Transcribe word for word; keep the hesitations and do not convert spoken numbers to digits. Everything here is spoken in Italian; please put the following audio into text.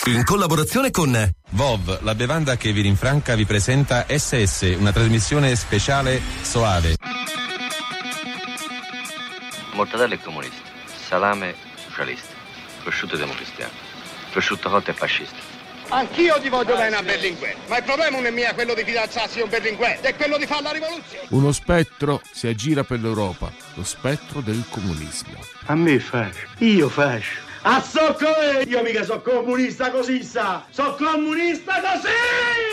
In collaborazione con Vov, la bevanda che vi rinfranca, vi presenta S S, una trasmissione speciale Soave. Mortadella è comunista, salame socialista, prosciutto democristiano, prosciutto cotto è fascista. Anch'io ti voglio bene a Berlinguer, ma il problema non è mio quello di fidanzarsi con Berlinguer, è quello di fare la rivoluzione. Uno spettro si aggira per l'Europa, lo spettro del comunismo. A me fascio, io fascio. A socco io mica so comunista così sa, so comunista così!